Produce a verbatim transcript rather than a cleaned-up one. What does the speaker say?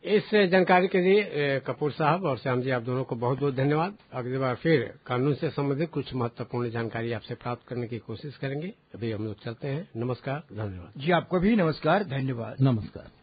इस जानकारी के लिए कपूर साहब और श्याम जी, आप दोनों को बहुत बहुत धन्यवाद। अगली बार फिर कानून से संबंधित कुछ महत्वपूर्ण जानकारी आपसे प्राप्त करने की कोशिश करेंगे। अभी हम लोग चलते हैं। नमस्कार, धन्यवाद जी। आपको भी नमस्कार, धन्यवाद। नमस्कार।